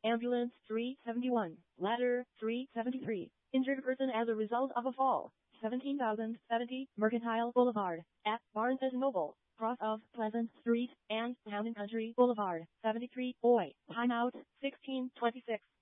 Ambulance 371. Ladder 373. Injured person as a result of a fall. 17,070 Mercantile Boulevard at Barnes & Noble, cross of Pleasant Street and Town & Country Boulevard. 73. Oi. Timeout 1626.